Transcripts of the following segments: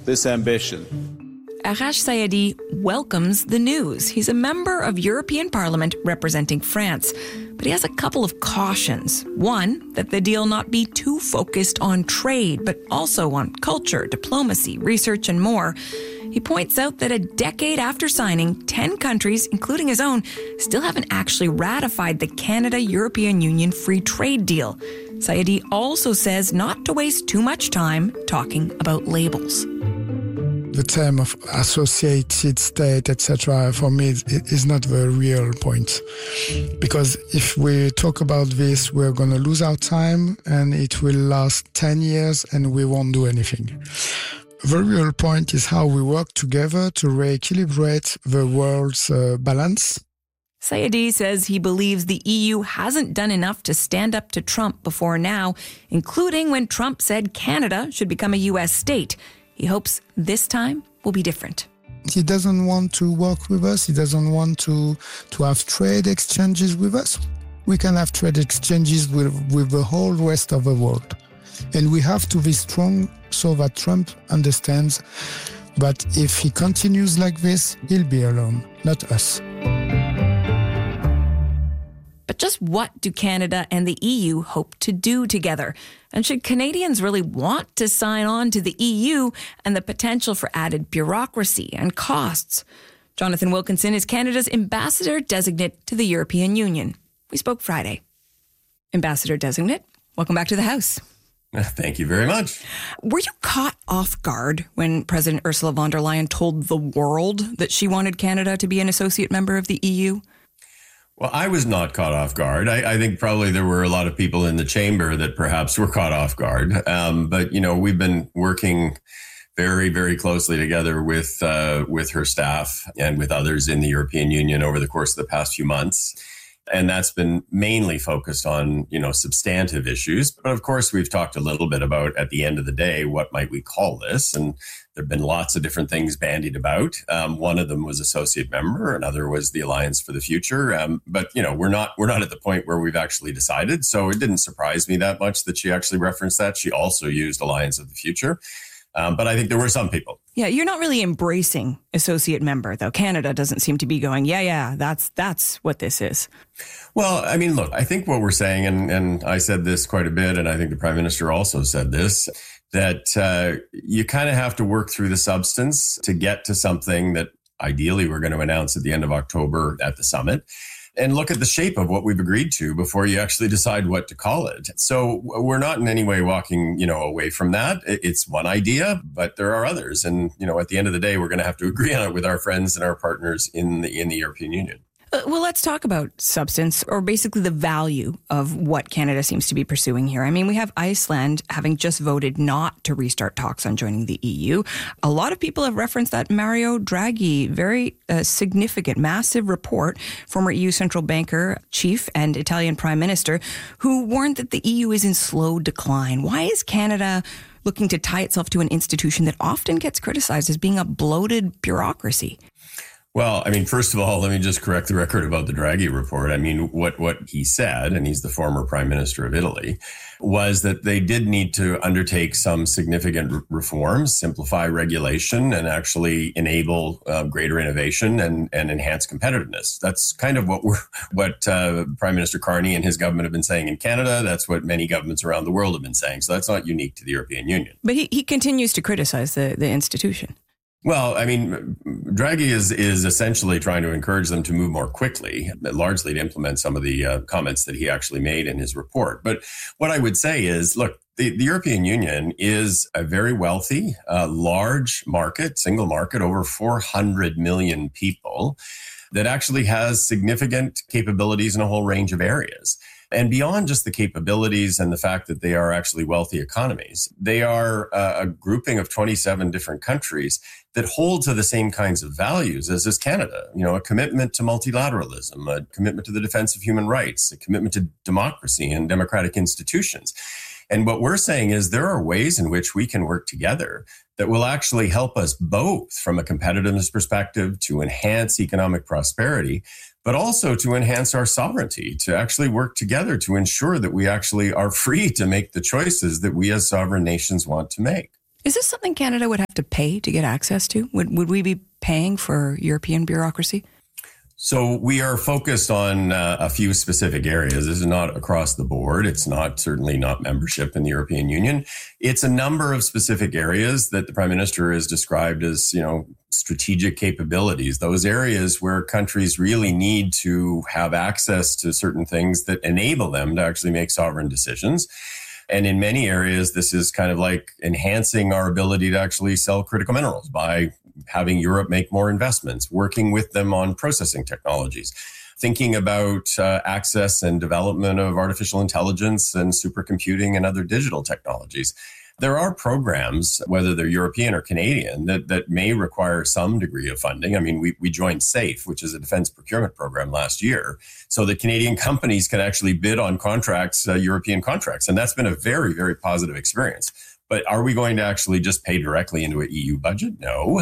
this ambition. Arash Sayedi welcomes the news. He's a member of European Parliament representing France, but he has a couple of cautions. One, that the deal not be too focused on trade, but also on culture, diplomacy, research, and more. He points out that a decade after signing, 10 countries, including his own, still haven't actually ratified the Canada-European Union free trade deal. Sayedi also says not to waste too much time talking about labels. The term of associated state, etc., for me is not the real point. Because if we talk about this, we're going to lose our time and it will last 10 years and we won't do anything. The real point is how we work together to re-equilibrate the world's balance. Sayedi says he believes the EU hasn't done enough to stand up to Trump before now, including when Trump said Canada should become a U.S. state. He hopes this time will be different. He doesn't want to work with us. He doesn't want to have trade exchanges with us. We can have trade exchanges with the whole rest of the world. And we have to be strong so that Trump understands that if he continues like this, he'll be alone, not us. But just what do Canada and the EU hope to do together? And should Canadians really want to sign on to the EU and the potential for added bureaucracy and costs? Jonathan Wilkinson is Canada's ambassador designate to the European Union. We spoke Friday. Ambassador designate, welcome back to the House. Thank you very much. Were you caught off guard when President Ursula von der Leyen told the world that she wanted Canada to be an associate member of the EU? Well, I was not caught off guard. I think probably there were a lot of people in the chamber that perhaps were caught off guard. But, you know, we've been working very, very closely together with her staff and with others in the European Union over the course of the past few months. And that's been mainly focused on, you know, substantive issues. But of course, we've talked a little bit about, at the end of the day, what might we call this? And there have been lots of different things bandied about. One of them was associate member. Another was the Alliance for the Future. But, you know, we're not at the point where we've actually decided. So it didn't surprise me that much that she actually referenced that. She also used Alliance of the Future. But I think there were some people. Yeah, you're not really embracing associate member, though. Canada doesn't seem to be going, yeah, that's what this is. Well, I mean, look, I think what we're saying, and I said this quite a bit, and I think the Prime Minister also said this, that you kind of have to work through the substance to get to something that ideally we're going to announce at the end of October at the summit. And look at the shape of what we've agreed to before you actually decide what to call it. So we're not in any way walking, you know, away from that. It's one idea, but there are others. And, you know, at the end of the day, we're going to have to agree on it with our friends and our partners in the European Union. Well, let's talk about substance, or basically the value of what Canada seems to be pursuing here. I mean, we have Iceland having just voted not to restart talks on joining the EU. A lot of people have referenced that Mario Draghi, very significant, massive report, former EU central banker, chief and Italian prime minister, who warned that the EU is in slow decline. Why is Canada looking to tie itself to an institution that often gets criticized as being a bloated bureaucracy? Well, I mean, first of all, let me just correct the record about the Draghi report. I mean, what he said, and he's the former prime minister of Italy, was that they did need to undertake some significant reforms, simplify regulation, and actually enable greater innovation and enhance competitiveness. That's kind of what Prime Minister Carney and his government have been saying in Canada. That's what many governments around the world have been saying. So that's not unique to the European Union. But he continues to criticize the institution. Well, I mean, Draghi is essentially trying to encourage them to move more quickly, largely to implement some of the comments that he actually made in his report. But what I would say is, look, the European Union is a very wealthy, large market, single market, over 400 million people, that actually has significant capabilities in a whole range of areas. And beyond just the capabilities and the fact that they are actually wealthy economies, they are a grouping of 27 different countries that hold to the same kinds of values as is Canada. You know, a commitment to multilateralism, a commitment to the defense of human rights, a commitment to democracy and democratic institutions. And what we're saying is there are ways in which we can work together that will actually help us both from a competitiveness perspective to enhance economic prosperity, but also to enhance our sovereignty, to actually work together to ensure that we actually are free to make the choices that we as sovereign nations want to make. Is this something Canada would have to pay to get access to? Would we be paying for European bureaucracy? So we are focused on a few specific areas. This is not across the board. It's certainly not membership in the European Union. It's a number of specific areas that the Prime Minister has described as, strategic capabilities. Those areas where countries really need to have access to certain things that enable them to actually make sovereign decisions. And in many areas, this is kind of like enhancing our ability to actually sell critical minerals by having Europe make more investments, working with them on processing technologies, thinking about access and development of artificial intelligence and supercomputing and other digital technologies. There are programs, whether they're European or Canadian, that may require some degree of funding. I mean, we joined SAFE, which is a defense procurement program last year, so that Canadian companies can actually bid on contracts, European contracts. And that's been a very, very positive experience. But are we going to actually just pay directly into an EU budget? No.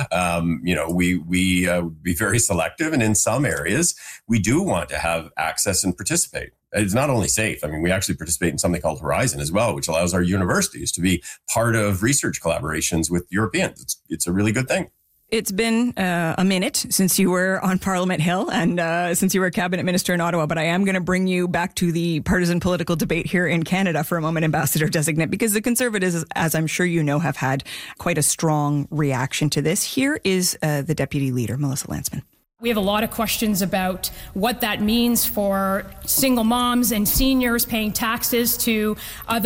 We be very selective. And in some areas, we do want to have access and participate. It's not only SAFE. I mean, we actually participate in something called Horizon as well, which allows our universities to be part of research collaborations with Europeans. It's a really good thing. It's been a minute since you were on Parliament Hill and since you were cabinet minister in Ottawa, but I am going to bring you back to the partisan political debate here in Canada for a moment, Ambassador Designate, because the Conservatives, as I'm sure you know, have had quite a strong reaction to this. Here is the Deputy Leader, Melissa Lantsman. We have a lot of questions about what that means for single moms and seniors paying taxes to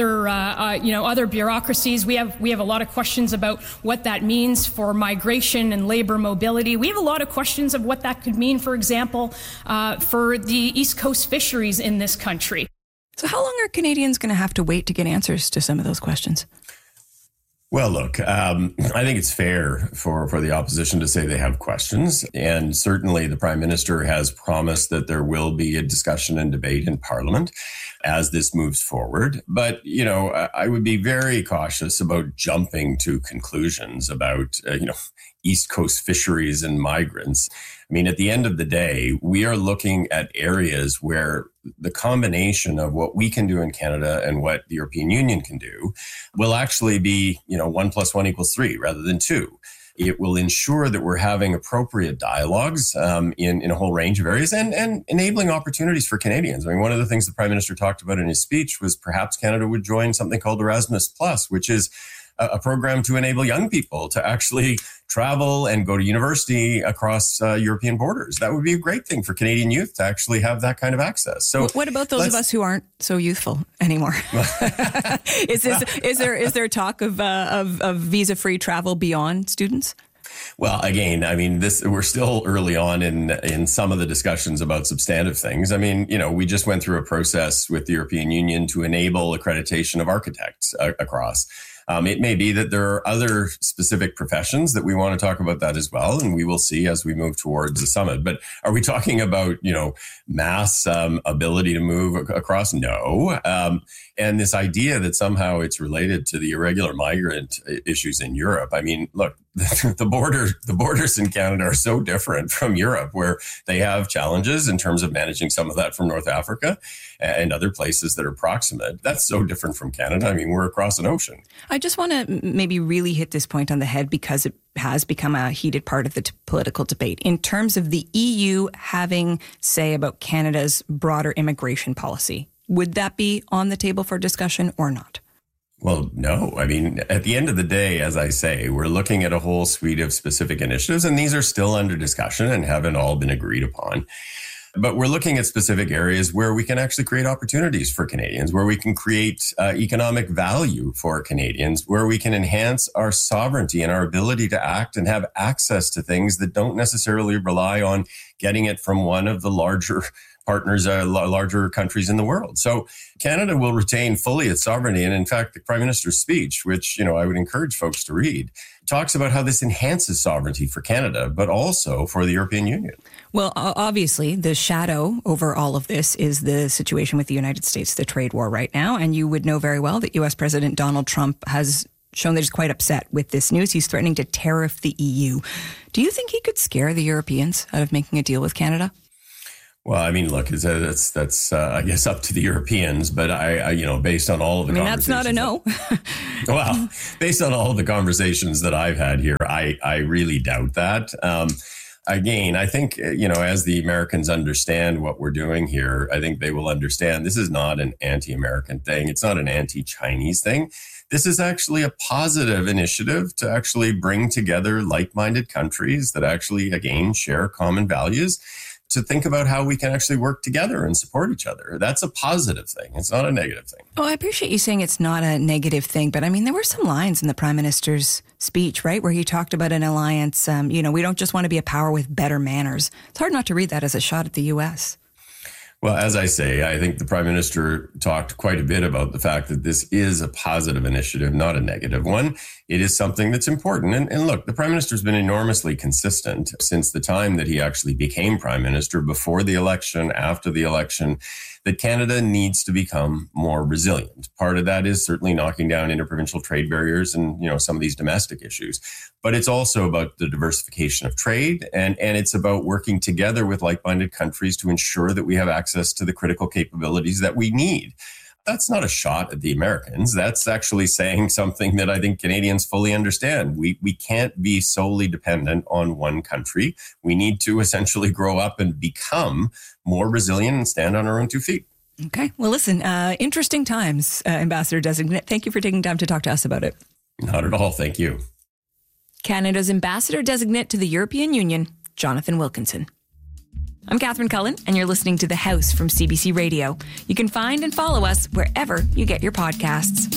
other bureaucracies. We have a lot of questions about what that means for migration and labor mobility. We have a lot of questions of what that could mean, for example, for the East Coast fisheries in this country. So how long are Canadians going to have to wait to get answers to some of those questions? Well, look, I think it's fair for the opposition to say they have questions. And certainly the Prime Minister has promised that there will be a discussion and debate in Parliament as this moves forward. But, I would be very cautious about jumping to conclusions about, East Coast fisheries and migrants. I mean, at the end of the day, we are looking at areas where the combination of what we can do in Canada and what the European Union can do will actually be, 1 + 1 = 3 rather than 2. It will ensure that we're having appropriate dialogues in a whole range of areas and enabling opportunities for Canadians. I mean, one of the things the Prime Minister talked about in his speech was perhaps Canada would join something called Erasmus+, which is a program to enable young people to actually travel and go to university across European borders. That would be a great thing for Canadian youth to actually have that kind of access. So, what about those of us who aren't so youthful anymore? Is there talk of visa-free travel beyond students? Well, again, I mean, we're still early on in some of the discussions about substantive things. I mean, we just went through a process with the European Union to enable accreditation of architects across. It may be that there are other specific professions that we want to talk about that as well, and we will see as we move towards the summit. But are we talking about, mass ability to move across? No. And this idea that somehow it's related to the irregular migrant issues in Europe. I mean, look, the borders in Canada are so different from Europe, where they have challenges in terms of managing some of that from North Africa and other places that are proximate. That's so different from Canada. I mean, we're across an ocean. I just want to maybe really hit this point on the head because it has become a heated part of the political debate in terms of the EU having say about Canada's broader immigration policy. Would that be on the table for discussion or not? Well, no. I mean, at the end of the day, as I say, we're looking at a whole suite of specific initiatives, and these are still under discussion and haven't all been agreed upon. But we're looking at specific areas where we can actually create opportunities for Canadians, where we can create economic value for Canadians, where we can enhance our sovereignty and our ability to act and have access to things that don't necessarily rely on getting it from one of the larger partners, larger countries in the world. So Canada will retain fully its sovereignty. And in fact, the Prime Minister's speech, which, I would encourage folks to read, talks about how this enhances sovereignty for Canada, but also for the European Union. Well, obviously, the shadow over all of this is the situation with the United States, the trade war right now. And you would know very well that U.S. President Donald Trump has shown that he's quite upset with this news. He's threatening to tariff the EU. Do you think he could scare the Europeans out of making a deal with Canada? Well, I mean, look, that's I guess up to the Europeans, but I based on all of the that's not a no. Well, based on all of the conversations that I've had here, I really doubt that. Again, I think, as the Americans understand what we're doing here, I think they will understand this is not an anti-American thing. It's not an anti-Chinese thing. This is actually a positive initiative to actually bring together like-minded countries that actually, again, share common values, to think about how we can actually work together and support each other. That's a positive thing. It's not a negative thing. Oh, I appreciate you saying it's not a negative thing, but I mean, there were some lines in the Prime Minister's speech, right, where he talked about an alliance. We don't just want to be a power with better manners. It's hard not to read that as a shot at the U.S. Well, as I say, I think the Prime Minister talked quite a bit about the fact that this is a positive initiative, not a negative one. It is something that's important. And look, the Prime Minister's been enormously consistent since the time that he actually became Prime Minister, before the election, after the election, that Canada needs to become more resilient. Part of that is certainly knocking down interprovincial trade barriers and, some of these domestic issues. But it's also about the diversification of trade, and it's about working together with like-minded countries to ensure that we have access to the critical capabilities that we need. That's not a shot at the Americans. That's actually saying something that I think Canadians fully understand. We can't be solely dependent on one country. We need to essentially grow up and become more resilient and stand on our own 2 feet. Okay. Well, listen, interesting times, Ambassador Designate. Thank you for taking time to talk to us about it. Not at all. Thank you. Canada's Ambassador Designate to the European Union, Jonathan Wilkinson. I'm Catherine Cullen, and you're listening to The House from CBC Radio. You can find and follow us wherever you get your podcasts.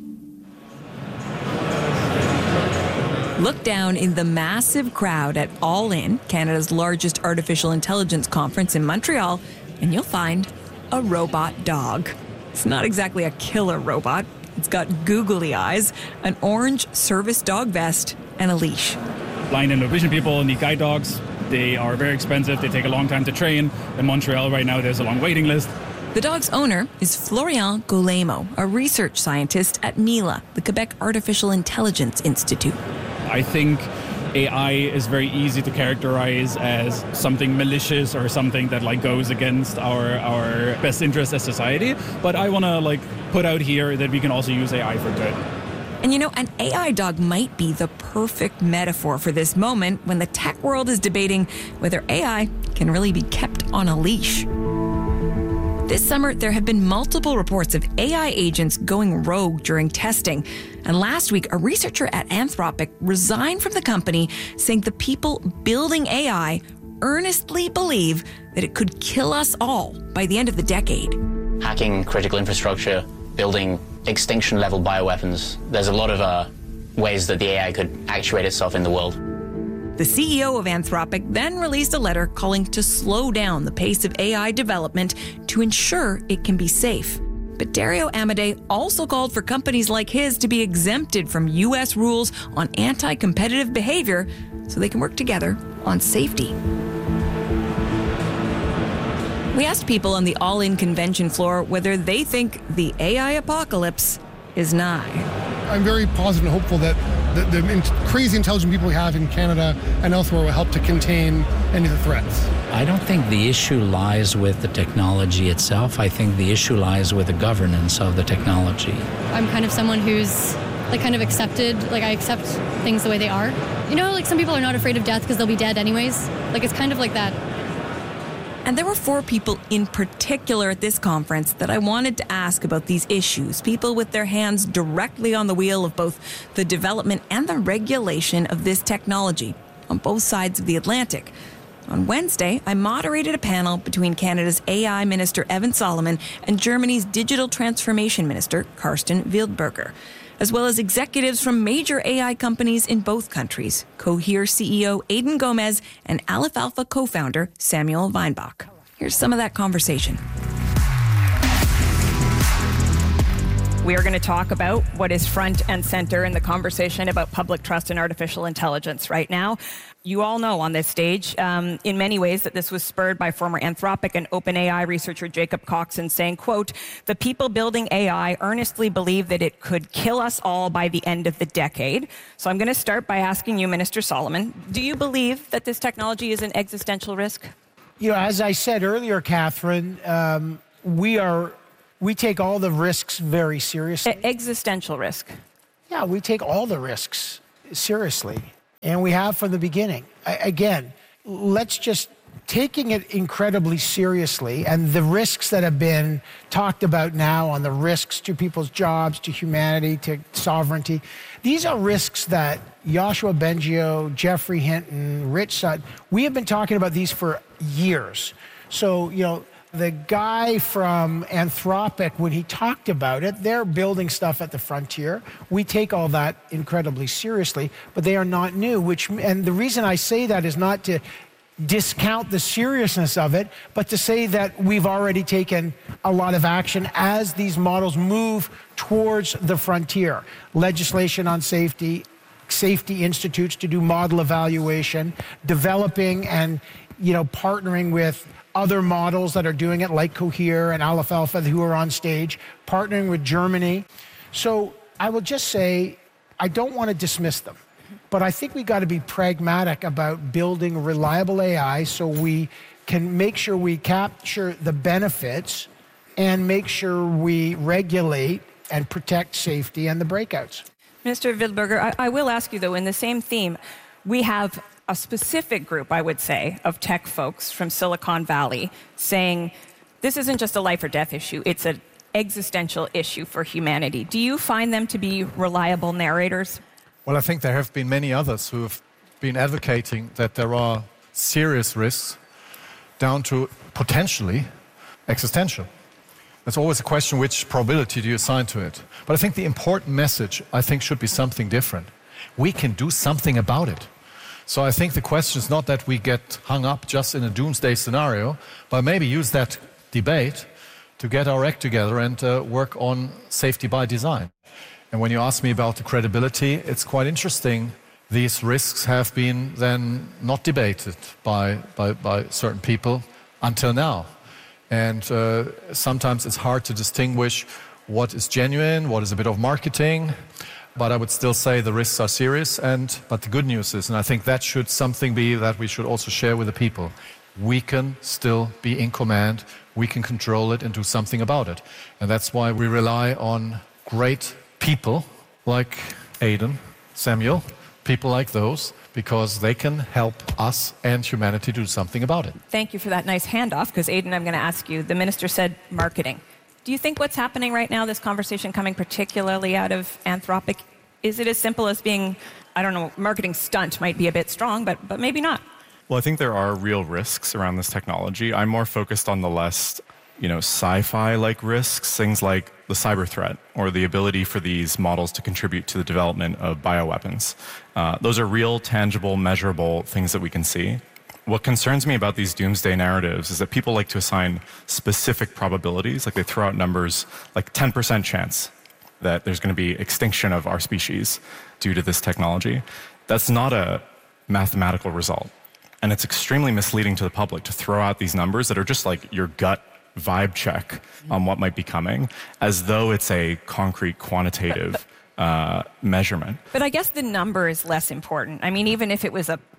Look down in the massive crowd at All In, Canada's largest artificial intelligence conference in Montreal, and you'll find a robot dog. It's not exactly a killer robot. It's got googly eyes, an orange service dog vest, and a leash. Blind and low vision people need guide dogs. They are very expensive. They take a long time to train. In Montreal right now, there's a long waiting list. The dog's owner is Florian Golemo, a research scientist at MILA, the Quebec Artificial Intelligence Institute. I think AI is very easy to characterize as something malicious or something that goes against our best interests as society. But I want to put out here that we can also use AI for good. And an AI dog might be the perfect metaphor for this moment when the tech world is debating whether AI can really be kept on a leash. This summer, there have been multiple reports of AI agents going rogue during testing. And last week, a researcher at Anthropic resigned from the company, saying the people building AI earnestly believe that it could kill us all by the end of the decade. Hacking critical infrastructure, building extinction-level bioweapons. There's a lot of ways that the AI could actuate itself in the world. The CEO of Anthropic then released a letter calling to slow down the pace of AI development to ensure it can be safe. But Dario Amodei also called for companies like his to be exempted from U.S. rules on anti-competitive behavior so they can work together on safety. We asked people on the All In convention floor whether they think the AI apocalypse is nigh. I'm very positive and hopeful that the crazy intelligent people we have in Canada and elsewhere will help to contain any of the threats. I don't think the issue lies with the technology itself. I think the issue lies with the governance of the technology. I'm kind of someone who's kind of accepted, I accept things the way they are. Some people are not afraid of death because they'll be dead anyways. It's kind of like that. And there were 4 people in particular at this conference that I wanted to ask about these issues, people with their hands directly on the wheel of both the development and the regulation of this technology on both sides of the Atlantic. On Wednesday, I moderated a panel between Canada's AI Minister Evan Solomon and Germany's Digital Transformation Minister Karsten Wildberger, as well as executives from major AI companies in both countries, Cohere CEO Aidan Gomez and Aleph Alpha co-founder Samuel Weinbach. Here's some of that conversation. We are going to talk about what is front and center in the conversation about public trust in artificial intelligence right now. You all know on this stage, in many ways, that this was spurred by former Anthropic and OpenAI researcher Jacob Coxon saying, quote, "The people building AI earnestly believe that it could kill us all by the end of the decade." So I'm going to start by asking you, Minister Solomon, do you believe that this technology is an existential risk? As I said earlier, Catherine, we take all the risks very seriously. Existential risk. Yeah, we take all the risks seriously, and we have from the beginning. Again, let's just taking it incredibly seriously, and the risks that have been talked about now on the risks to people's jobs, to humanity, to sovereignty, these are risks that Yoshua Bengio, Geoffrey Hinton, Rich Sutton, we have been talking about these for years. So, the guy from Anthropic, when he talked about it, they're building stuff at the frontier. We take all that incredibly seriously, but they are not new, and the reason I say that is not to discount the seriousness of it, but to say that we've already taken a lot of action as these models move towards the frontier. Legislation on safety institutes to do model evaluation, developing and partnering with other models that are doing it, like Cohere and Aleph Alpha, who are on stage, partnering with Germany. So I will just say, I don't want to dismiss them, but I think we got to be pragmatic about building reliable AI so we can make sure we capture the benefits and make sure we regulate and protect safety and the breakouts. Minister Wildberger, I will ask you, though, in the same theme, we have a specific group, I would say, of tech folks from Silicon Valley saying this isn't just a life or death issue, it's an existential issue for humanity. Do you find them to be reliable narrators? Well, I think there have been many others who have been advocating that there are serious risks down to potentially existential. It's always a question, which probability do you assign to it? But I think the important message, should be something different. We can do something about it. So I think the question is not that we get hung up just in a doomsday scenario, but maybe use that debate to get our act together and work on safety by design. And when you ask me about the credibility, it's quite interesting. These risks have been then not debated by certain people until now. And sometimes it's hard to distinguish what is genuine, what is a bit of marketing. But I would still say the risks are serious. But the good news is, and I think that should something be that we should also share with the people, we can still be in command, we can control it and do something about it. And that's why we rely on great people like Aidan, Samuel, people like those, because they can help us and humanity do something about it. Thank you for that nice handoff, because Aidan, I'm going to ask you, the minister said marketing. Do you think what's happening right now, this conversation coming particularly out of Anthropic, is it as simple as being, marketing stunt might be a bit strong, but maybe not? Well, I think there are real risks around this technology. I'm more focused on the less, sci-fi-like risks, things like the cyber threat or the ability for these models to contribute to the development of bioweapons. Those are real, tangible, measurable things that we can see. What concerns me about these doomsday narratives is that people like to assign specific probabilities, like they throw out numbers like 10% chance that there's going to be extinction of our species due to this technology. That's not a mathematical result. And it's extremely misleading to the public to throw out these numbers that are just like your gut vibe check on what might be coming, as though it's a concrete quantitative measurement. But I guess the number is less important. Even if it was a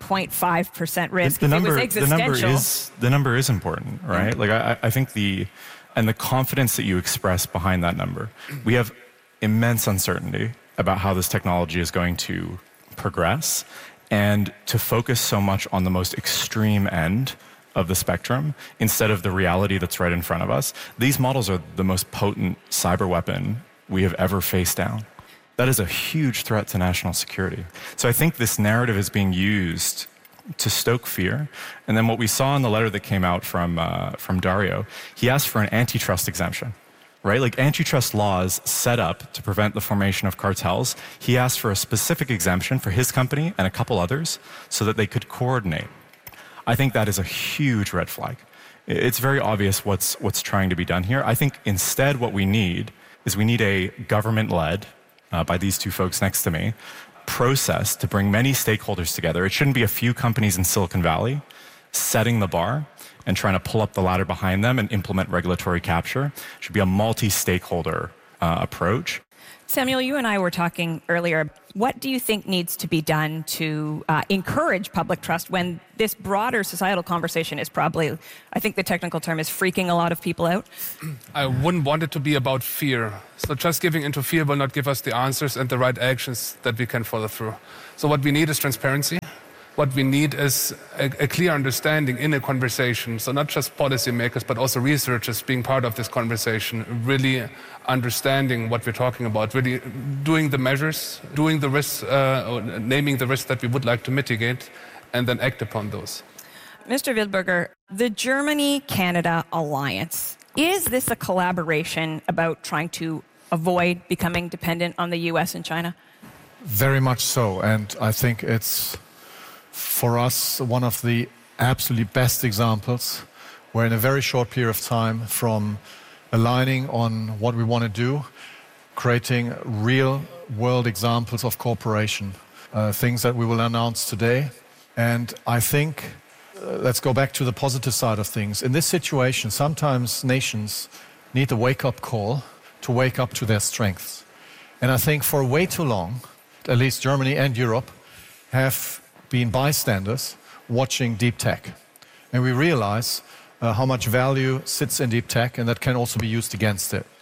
0.5% risk, if it was existential. The number is important, right? Mm-hmm. I think the confidence that you express behind that number, we have immense uncertainty about how this technology is going to progress, and to focus so much on the most extreme end of the spectrum instead of the reality that's right in front of us. These models are the most potent cyber weapon we have ever faced down. That is a huge threat to national security. So I think this narrative is being used to stoke fear. And then what we saw in the letter that came out from Dario, he asked for an antitrust exemption, right? Like antitrust laws set up to prevent the formation of cartels. He asked for a specific exemption for his company and a couple others so that they could coordinate. I think that is a huge red flag. It's very obvious what's trying to be done here. I think instead what we need is a government-led, by these two folks next to me, process to bring many stakeholders together. It shouldn't be a few companies in Silicon Valley setting the bar and trying to pull up the ladder behind them and implement regulatory capture. It should be a multi-stakeholder approach. Samuel, you and I were talking earlier. What do you think needs to be done to encourage public trust when this broader societal conversation is probably, I think the technical term is freaking a lot of people out? I wouldn't want it to be about fear. So just giving into fear will not give us the answers and the right actions that we can follow through. So what we need is transparency. What we need is a clear understanding in a conversation. So not just policymakers, but also researchers being part of this conversation, really understanding what we're talking about, really doing the measures, doing the risks, naming the risks that we would like to mitigate, and then act upon those. Mr. Wildberger, the Germany-Canada alliance, is this a collaboration about trying to avoid becoming dependent on the U.S. and China? Very much so, and I think it's, for us, one of the absolutely best examples where in a very short period of time, from aligning on what we want to do, creating real world examples of cooperation, things that we will announce today. And I think, let's go back to the positive side of things. In this situation, sometimes nations need a wake-up call to wake up to their strengths. And I think for way too long, at least Germany and Europe, have been bystanders watching deep tech. And we realize how much value sits in deep tech, and that can also be used against it.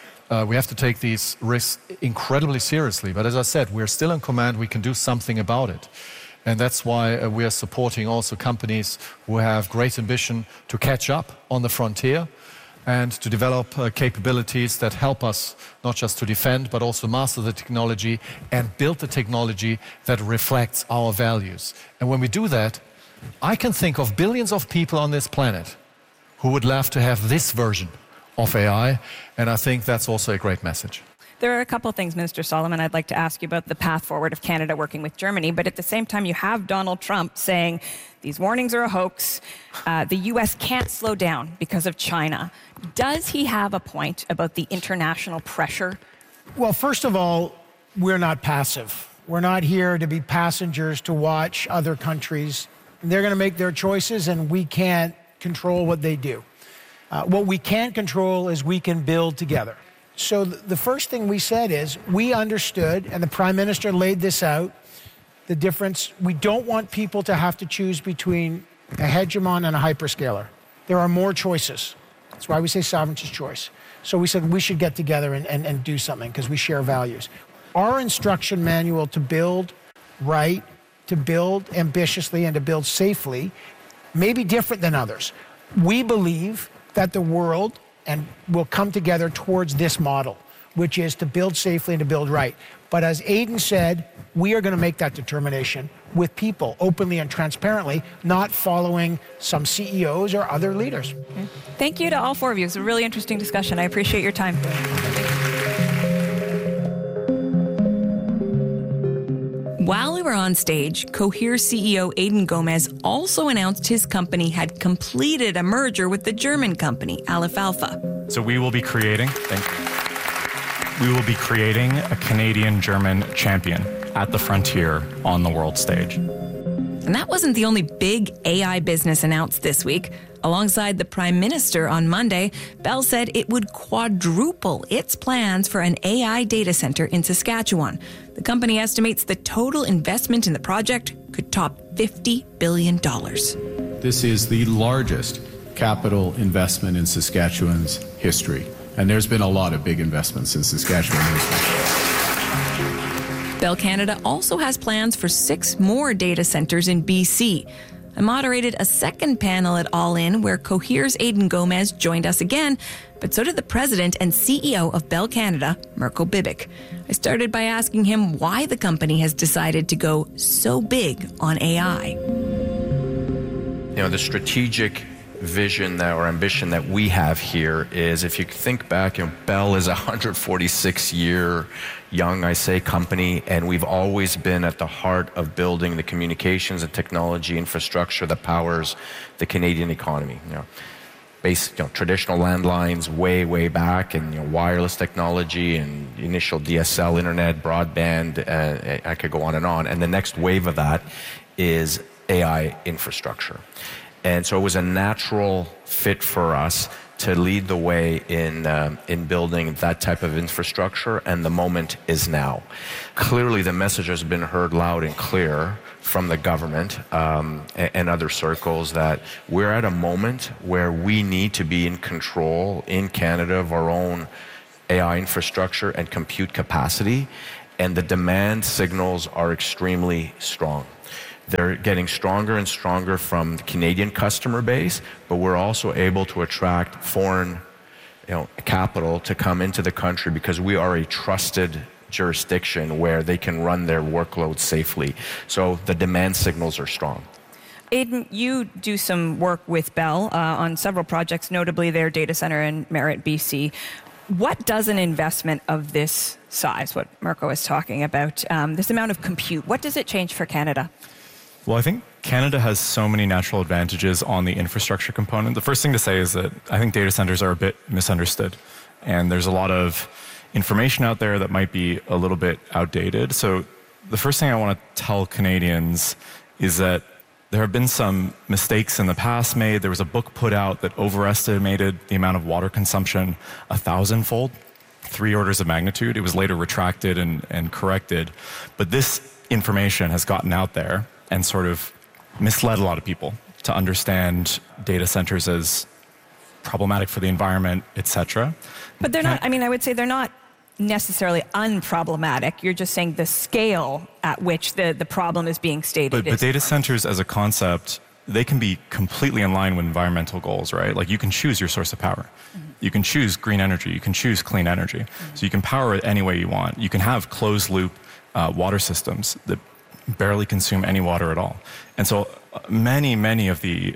We have to take these risks incredibly seriously. But as I said, we're still in command. We can do something about it. And that's why we are supporting also companies who have great ambition to catch up on the frontier and to develop capabilities that help us not just to defend, but also master the technology and build the technology that reflects our values. And when we do that, I can think of billions of people on this planet who would love to have this version of AI, and I think that's also a great message. There are a couple of things, Minister Solomon, I'd like to ask you about the path forward of Canada working with Germany, but at the same time you have Donald Trump saying these warnings are a hoax, the U.S. can't slow down because of China. Does he have a point about the international pressure? Well, first of all, we're not passive. We're not here to be passengers to watch other countries. They're going to make their choices, and we can't control what they do. What we can control is we can build together. So the first thing we said is we understood, and the Prime Minister laid this out, the difference. We don't want people to have to choose between a hegemon and a hyperscaler. There are more choices. That's why we say sovereignty choice. So we said we should get together and do something because we share values. Our instruction manual to build right, to build ambitiously, and to build safely may be different than others. We believe that the world and will come together towards this model, which is to build safely and to build right. But as Aidan said, we are going to make that determination with people, openly and transparently, not following some CEOs or other leaders. Okay. Thank you to all four of you. It's a really interesting discussion. I appreciate your time. While we were on stage, Cohere CEO Aidan Gomez also announced his company had completed a merger with the German company, Aleph Alpha. So we will be creating a Canadian-German champion at the frontier on the world stage. And that wasn't the only big AI business announced this week. Alongside the Prime Minister on Monday, Bell said it would quadruple its plans for an AI data center in Saskatchewan. The company estimates the total investment in the project could top $50 billion. This is the largest capital investment in Saskatchewan's history. And there's been a lot of big investments in Saskatchewan history. Bell Canada also has plans for 6 more data centers in BC. I moderated a second panel at All In where Cohere's Aidan Gomez joined us again, but so did the president and CEO of Bell Canada, Mirko Bibic. I started by asking him why the company has decided to go so big on AI. You know, the strategic vision that, or ambition that we have here is, if you think back, Bell is a 146-year young, I say, company, and we've always been at the heart of building the communications and technology infrastructure that powers the Canadian economy. Traditional landlines way back, and wireless technology and initial DSL internet, broadband, I could go on. And the next wave of that is AI infrastructure. And so it was a natural fit for us to lead the way in building that type of infrastructure, and the moment is now. Clearly, the message has been heard loud and clear from the government and other circles that we're at a moment where we need to be in control in Canada of our own AI infrastructure and compute capacity, and the demand signals are extremely strong. They're getting stronger and stronger from the Canadian customer base, but we're also able to attract foreign capital to come into the country because we are a trusted jurisdiction where they can run their workloads safely. So the demand signals are strong. Aidan, you do some work with Bell on several projects, notably their data center in Merritt, BC. What does an investment of this size, what Mirko was talking about, this amount of compute, what does it change for Canada? Well, I think Canada has so many natural advantages on the infrastructure component. The first thing to say is that I think data centers are a bit misunderstood. And there's a lot of information out there that might be a little bit outdated. So the first thing I want to tell Canadians is that there have been some mistakes in the past made. There was a book put out that overestimated the amount of water consumption 1,000-fold, 3 orders of magnitude. It was later retracted and corrected. But this information has gotten out there and sort of misled a lot of people to understand data centers as problematic for the environment, etc. But they're not, I would say they're not necessarily unproblematic. You're just saying the scale at which the problem is being stated. But data centers as a concept, they can be completely in line with environmental goals, right? Like you can choose your source of power. Mm-hmm. You can choose green energy. You can choose clean energy. Mm-hmm. So you can power it any way you want. You can have closed loop water systems that barely consume any water at all. And so many of the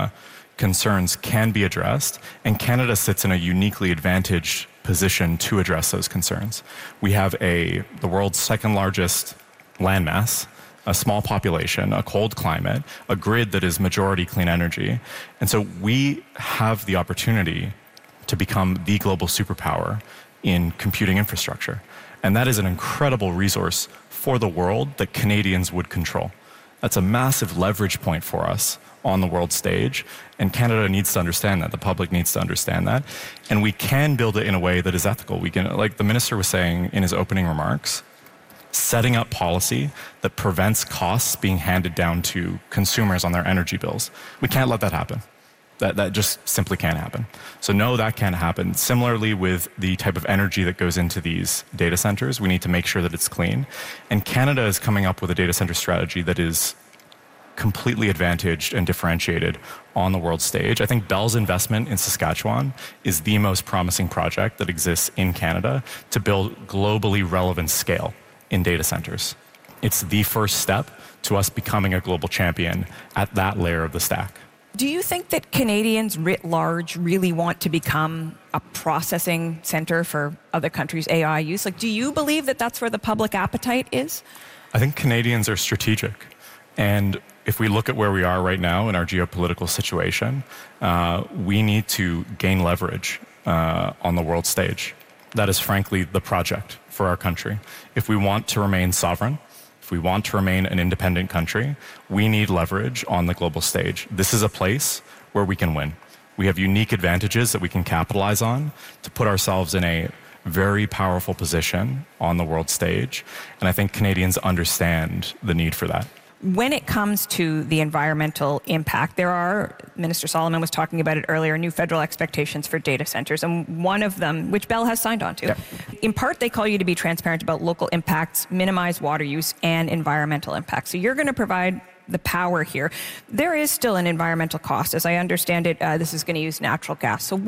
concerns can be addressed, and Canada sits in a uniquely advantaged position to address those concerns. We have the world's second largest landmass, a small population, a cold climate, a grid that is majority clean energy. And so we have the opportunity to become the global superpower in computing infrastructure. And that is an incredible resource for the world that Canadians would control. That's a massive leverage point for us on the world stage, and Canada needs to understand that. The public needs to understand that. And we can build it in a way that is ethical. We can, like the minister was saying in his opening remarks, setting up policy that prevents costs being handed down to consumers on their energy bills. We can't let that happen. That just simply can't happen. So no, that can't happen. Similarly with the type of energy that goes into these data centers, we need to make sure that it's clean. And Canada is coming up with a data center strategy that is completely advantaged and differentiated on the world stage. I think Bell's investment in Saskatchewan is the most promising project that exists in Canada to build globally relevant scale in data centers. It's the first step to us becoming a global champion at that layer of the stack. Do you think that Canadians writ large really want to become a processing center for other countries' AI use? Like, do you believe that that's where the public appetite is? I think Canadians are strategic. And if we look at where we are right now in our geopolitical situation, we need to gain leverage on the world stage. That is frankly the project for our country. If we want to remain sovereign, if we want to remain an independent country, we need leverage on the global stage. This is a place where we can win. We have unique advantages that we can capitalize on to put ourselves in a very powerful position on the world stage. And I think Canadians understand the need for that. When it comes to the environmental impact, there are, Minister Solomon was talking about it earlier, new federal expectations for data centers, and one of them, which Bell has signed on to. Yep. In part, they call you to be transparent about local impacts, minimize water use, and environmental impacts. So you're going to provide the power here. There is still an environmental cost. As I understand it, this is going to use natural gas. So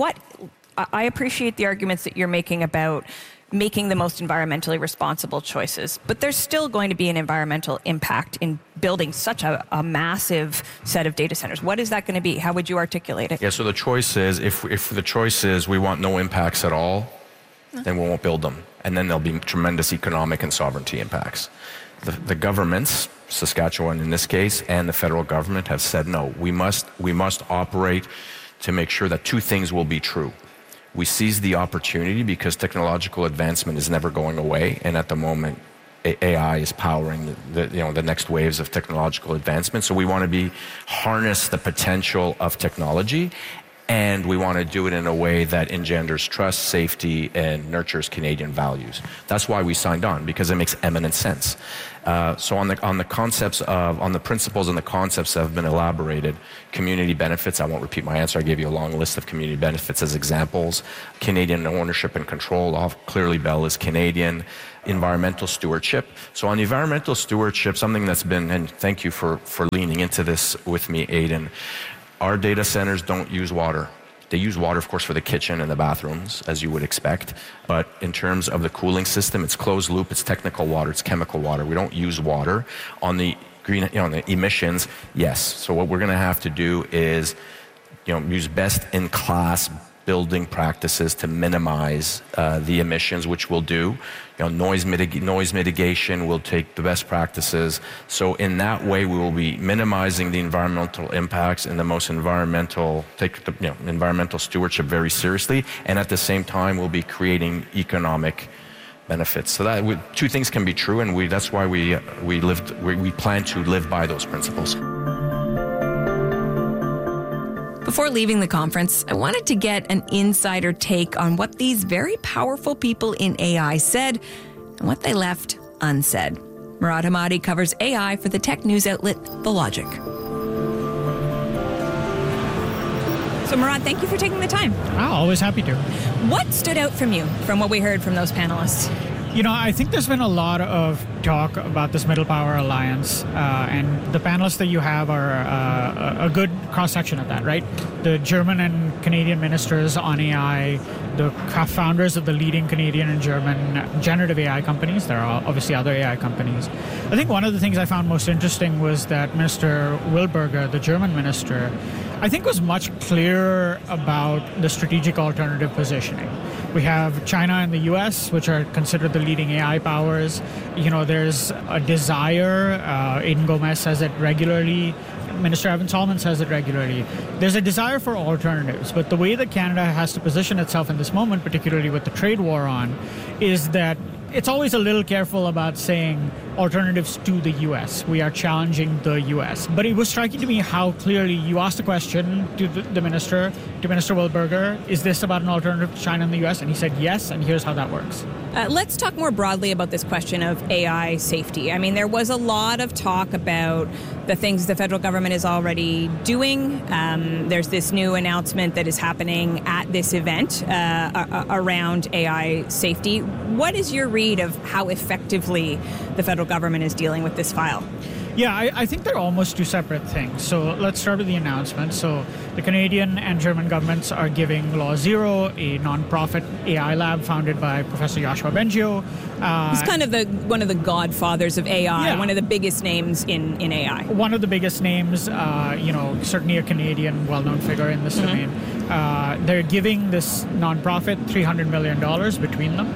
I appreciate the arguments that you're making about making the most environmentally responsible choices. But there's still going to be an environmental impact in building such a massive set of data centers. What is that going to be? How would you articulate it? Yeah, so the choice is, if the choice is we want no impacts at all, then we won't build them. And then there'll be tremendous economic and sovereignty impacts. The governments, Saskatchewan in this case, and the federal government have said no. We must operate to make sure that two things will be true. We seize the opportunity because technological advancement is never going away, and at the moment, AI is powering the next waves of technological advancement. So we want to harness the potential of technology, and we want to do it in a way that engenders trust, safety, and nurtures Canadian values. That's why we signed on, because it makes eminent sense. So on the principles and the concepts that have been elaborated, community benefits, I won't repeat my answer, I gave you a long list of community benefits as examples. Canadian ownership and control, clearly Bell is Canadian. Environmental stewardship. So on environmental stewardship, something that's been, and thank you for leaning into this with me, Aidan, our data centers don't use water. They use water, of course, for the kitchen and the bathrooms, as you would expect. But in terms of the cooling system, it's closed loop, it's technical water, it's chemical water. We don't use water. On the the emissions, yes. So what we're going to have to do is, use best-in-class building practices to minimize the emissions, which we'll do. Noise mitigation, we'll take the best practices. So in that way, we will be minimizing the environmental impacts and take the environmental stewardship very seriously. And at the same time, we'll be creating economic benefits. So that two things can be true, and that's why we plan to live by those principles. Before leaving the conference, I wanted to get an insider take on what these very powerful people in AI said and what they left unsaid. Murad Hamadi covers AI for the tech news outlet The Logic. So Murad, thank you for taking the time. Always happy to. What stood out from you from what we heard from those panelists? I think there's been a lot of talk about this Middle Power Alliance, and the panelists that you have are a good cross-section of that, right? The German and Canadian ministers on AI, the founders of the leading Canadian and German generative AI companies. There are obviously other AI companies. I think one of the things I found most interesting was that Minister Wilberger, the German minister, I think was much clearer about the strategic alternative positioning. We have China and the US, which are considered the leading AI powers. There's a desire, Aidan Gomez says it regularly, Minister Evan Solomon says it regularly. There's a desire for alternatives, but the way that Canada has to position itself in this moment, particularly with the trade war on, is that it's always a little careful about saying alternatives to the U.S. We are challenging the U.S. But it was striking to me how clearly you asked the question to the minister, to Minister Wilberger, is this about an alternative to China and the U.S.? And he said yes, and here's how that works. Let's talk more broadly about this question of AI safety. I mean, there was a lot of talk about the things the federal government is already doing. There's this new announcement that is happening at this event around AI safety. What is your read of how effectively the federal government is dealing with this file? Yeah, I think they're almost two separate things. So let's start with the announcement. So the Canadian and German governments are giving Law Zero, a nonprofit AI lab founded by Professor Yoshua Bengio. He's kind of one of the godfathers of AI, one of the biggest names in AI. One of the biggest names, certainly a Canadian well-known figure in this domain. They're giving this nonprofit $300 million between them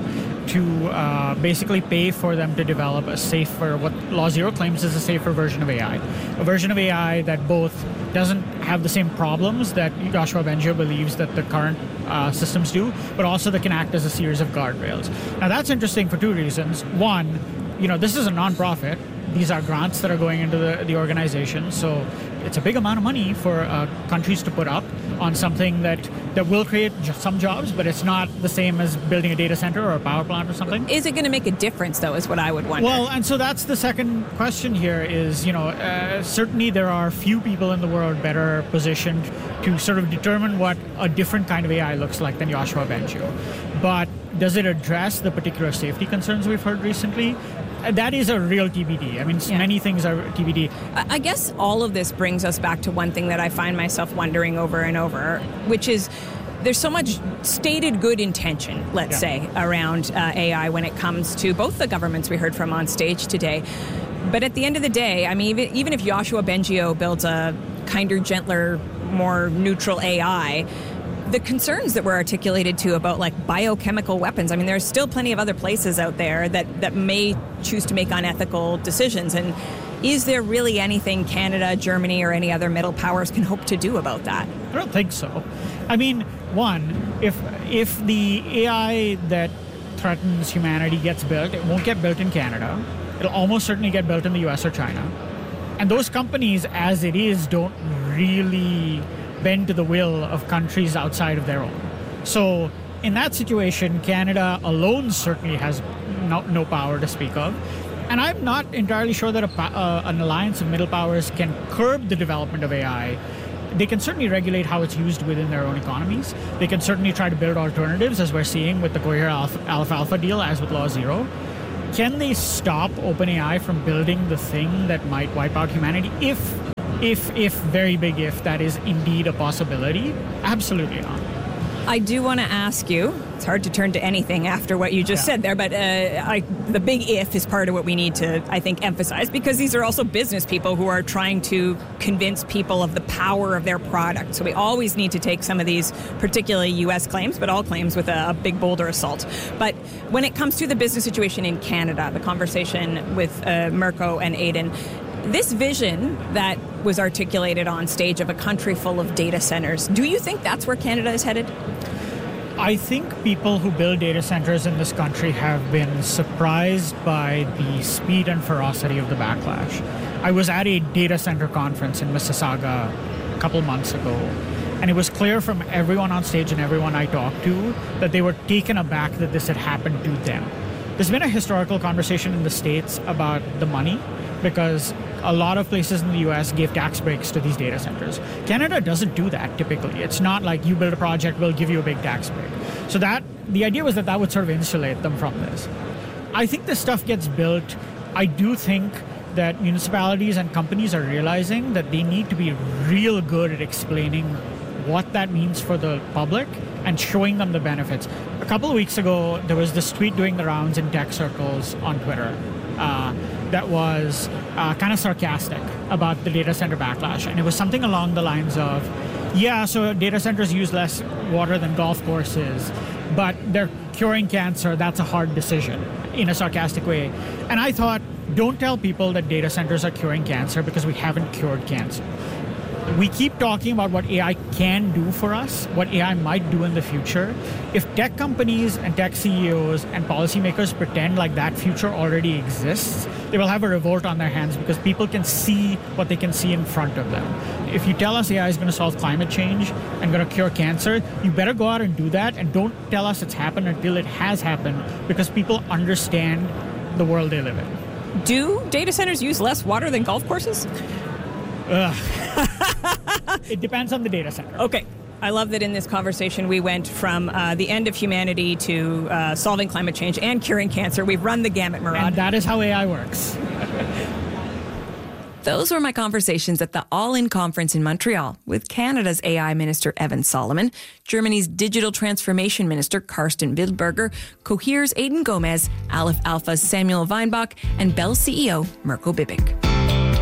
to basically pay for them to develop a safer, what Law Zero claims is a safer version of AI. A version of AI that both doesn't have the same problems that Yoshua Bengio believes that the current systems do, but also that can act as a series of guardrails. Now that's interesting for two reasons. One, this is a nonprofit. These are grants that are going into the organization, so it's a big amount of money for countries to put up on something that will create some jobs, but it's not the same as building a data center or a power plant or something. Is it going to make a difference, though, is what I would wonder. Well, and so that's the second question here is, certainly there are few people in the world better positioned to sort of determine what a different kind of AI looks like than Yoshua Bengio. But does it address the particular safety concerns we've heard recently? That is a real TBD. I mean, many things are TBD. I guess all of this brings us back to one thing that I find myself wondering over and over, which is there's so much stated good intention, let's say, around AI when it comes to both the governments we heard from on stage today. But at the end of the day, I mean, even if Yoshua Bengio builds a kinder, gentler, more neutral AI, the concerns that were articulated too about like biochemical weapons, I mean, there's still plenty of other places out there that may choose to make unethical decisions. And is there really anything Canada, Germany, or any other middle powers can hope to do about that? I don't think so. I mean, one, if the AI that threatens humanity gets built, it won't get built in Canada. It'll almost certainly get built in the US or China. And those companies, as it is, don't really bend to the will of countries outside of their own. So in that situation, Canada alone certainly has no power to speak of. And I'm not entirely sure that an alliance of middle powers can curb the development of AI. They can certainly regulate how it's used within their own economies. They can certainly try to build alternatives, as we're seeing with the Cohere Alfalfa deal, as with Law Zero. Can they stop OpenAI from building the thing that might wipe out humanity? If, very big if, that is indeed a possibility? Absolutely not. I do want to ask you, it's hard to turn to anything after what you just said there, but the big if is part of what we need to, I think, emphasize, because these are also business people who are trying to convince people of the power of their product. So we always need to take some of these, particularly U.S. claims, but all claims with a big boulder assault. But when it comes to the business situation in Canada, the conversation with Mirko and Aidan, this vision that was articulated on stage of a country full of data centers, do you think that's where Canada is headed? I think people who build data centers in this country have been surprised by the speed and ferocity of the backlash. I was at a data center conference in Mississauga a couple months ago, and it was clear from everyone on stage and everyone I talked to that they were taken aback that this had happened to them. There's been a historical conversation in the States about the money, because a lot of places in the US gave tax breaks to these data centers. Canada doesn't do that typically. It's not like you build a project, we'll give you a big tax break. So the idea was that would sort of insulate them from this. I think this stuff gets built. I do think that municipalities and companies are realizing that they need to be real good at explaining what that means for the public and showing them the benefits. A couple of weeks ago, there was this tweet doing the rounds in tech circles on Twitter that was kind of sarcastic about the data center backlash. And it was something along the lines of, yeah, so data centers use less water than golf courses, but they're curing cancer. That's a hard decision, in a sarcastic way. And I thought, don't tell people that data centers are curing cancer, because we haven't cured cancer. We keep talking about what AI can do for us, what AI might do in the future. If tech companies and tech CEOs and policymakers pretend like that future already exists, they will have a revolt on their hands, because people can see what they can see in front of them. If you tell us AI is going to solve climate change and going to cure cancer, you better go out and do that, and don't tell us it's happened until it has happened, because people understand the world they live in. Do data centers use less water than golf courses? It depends on the data center. Okay. I love that in this conversation we went from the end of humanity to solving climate change and curing cancer. We've run the gamut, Murad. And that is how AI works. Those were my conversations at the All In conference in Montreal with Canada's AI Minister Evan Solomon, Germany's Digital Transformation Minister Karsten Wildberger, Cohere's Aidan Gomez, Aleph Alpha's Samuel Weinbach, and Bell CEO Mirko Bibic.